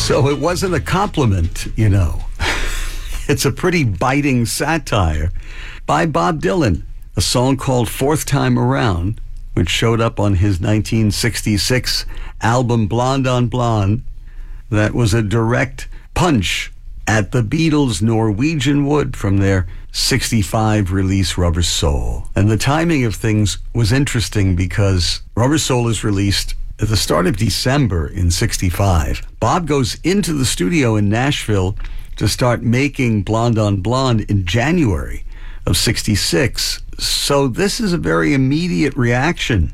So it wasn't a compliment, you know. It's a pretty biting satire by Bob Dylan, a song called Fourth Time Around, which showed up on his 1966 album Blonde on Blonde. That was a direct punch at the Beatles' Norwegian Wood from their 65 release Rubber Soul. And the timing of things was interesting because Rubber Soul is released at the start of December in 65. Bob goes into the studio in Nashville to start making Blonde on Blonde in January of 66. So this is a very immediate reaction.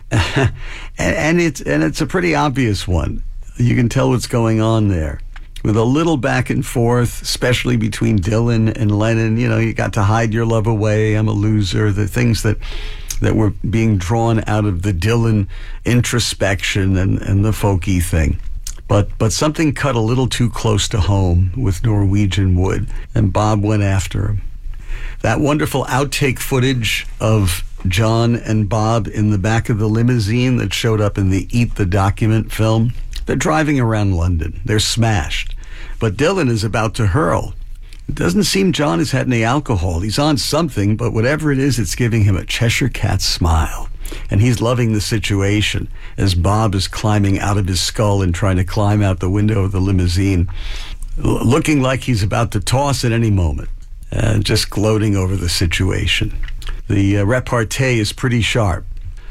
and it's a pretty obvious one. You can tell what's going on there. With a little back and forth, especially between Dylan and Lennon. You know, you got to hide your love away, I'm a loser, the things that were being drawn out of the Dylan introspection and the folky thing. But something cut a little too close to home with Norwegian Wood, and Bob went after him. That wonderful outtake footage of John and Bob in the back of the limousine that showed up in the Eat the Document film. They're driving around London. They're smashed. But Dylan is about to hurl. It doesn't seem John has had any alcohol. He's on something, but whatever it is, it's giving him a Cheshire Cat smile. And he's loving the situation as Bob is climbing out of his skull and trying to climb out the window of the limousine, looking like he's about to toss at any moment, just gloating over the situation. The repartee is pretty sharp.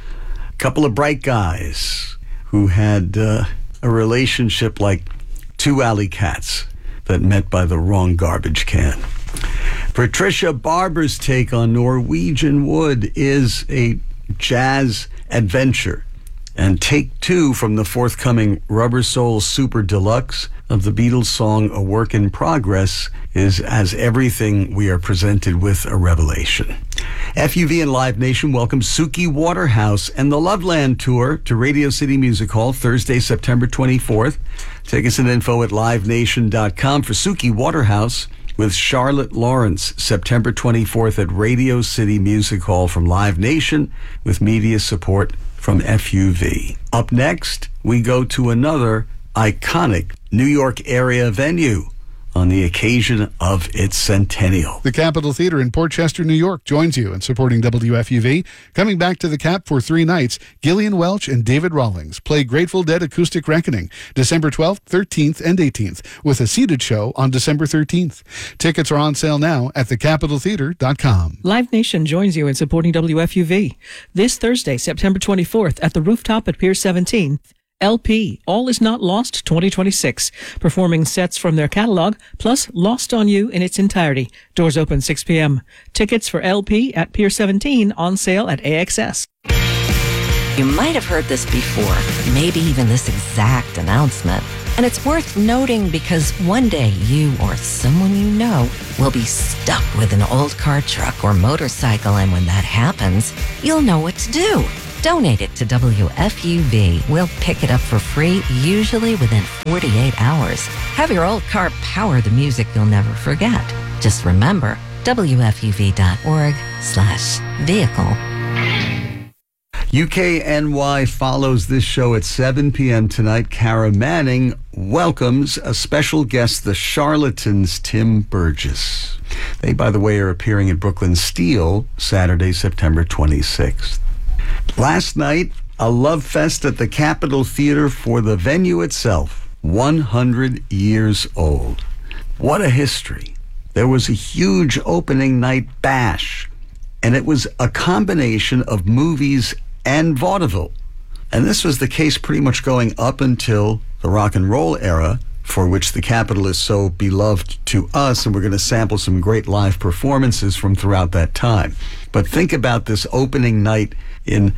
A couple of bright guys who had a relationship like two alley cats that met by the wrong garbage can. Patricia Barber's take on Norwegian Wood is a jazz adventure, and take two from the forthcoming Rubber Soul Super Deluxe of the Beatles song A Work in Progress is, as everything we are presented with, a revelation. FUV and Live Nation welcomes Suki Waterhouse and the Loveland Tour to Radio City Music Hall Thursday, September 24th. Tickets and info at livenation.com for Suki Waterhouse with Charlotte Lawrence, September 24th at Radio City Music Hall from Live Nation with media support from FUV. Up next, we go to another iconic New York area venue on the occasion of its centennial. The Capitol Theater in Port Chester, New York joins you in supporting WFUV. Coming back to the Cap for 3 nights, Gillian Welch and David Rawlings play Grateful Dead Acoustic Reckoning, December 12th, 13th, and 18th, with a seated show on December 13th. Tickets are on sale now at thecapitoltheater.com. Live Nation joins you in supporting WFUV. This Thursday, September 24th, at the Rooftop at Pier 17, LP, All Is Not Lost 2026, performing sets from their catalog, plus Lost on You in its entirety. Doors open 6 p.m. Tickets for LP at Pier 17 on sale at AXS. You might have heard this before, maybe even this exact announcement. And it's worth noting because one day you or someone you know will be stuck with an old car, truck, or motorcycle, and when that happens, you'll know what to do. Donate it to WFUV. We'll pick it up for free, usually within 48 hours. Have your old car power the music you'll never forget. Just remember, WFUV.org/vehicle. UKNY follows this show at 7 p.m. tonight. Cara Manning welcomes a special guest, the Charlatans, Tim Burgess. They, by the way, are appearing at Brooklyn Steel Saturday, September 26th. Last night, a love fest at the Capitol Theater for the venue itself, 100 years old. What a history. There was a huge opening night bash, and it was a combination of movies and vaudeville. And this was the case pretty much going up until the rock and roll era, for which the Capitol is so beloved to us, and we're going to sample some great live performances from throughout that time. But think about this opening night in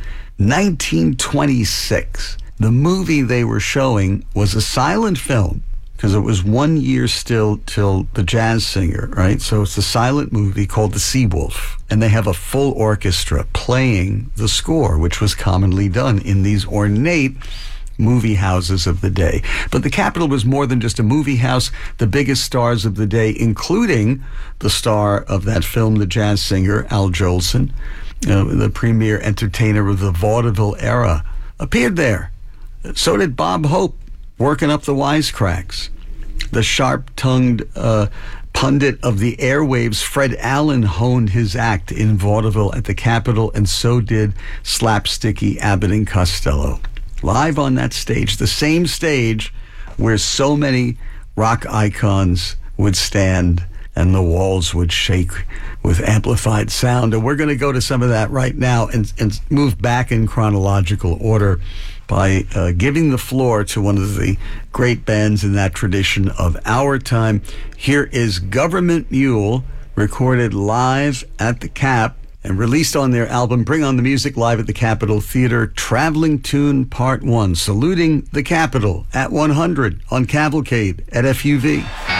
1926. The movie they were showing was a silent film, because it was 1 year still till The Jazz Singer, right? So it's a silent movie called The Seawolf, and they have a full orchestra playing the score, which was commonly done in these ornate movie houses of the day. But the Capitol was more than just a movie house. The biggest stars of the day, including the star of that film, The Jazz Singer, Al Jolson, the premier entertainer of the vaudeville era, appeared there. So did Bob Hope, working up the wisecracks. The sharp-tongued pundit of the airwaves, Fred Allen, honed his act in vaudeville at the Capitol, and so did slapsticky Abbott and Costello. Live on that stage, the same stage where so many rock icons would stand and the walls would shake with amplified sound. And we're going to go to some of that right now and move back in chronological order by giving the floor to one of the great bands in that tradition of our time. Here is Government Mule, recorded live at the Cap and released on their album Bring on the Music, live at the Capitol Theater, Traveling Tune Part 1, saluting the Capitol at 100 on Cavalcade at FUV.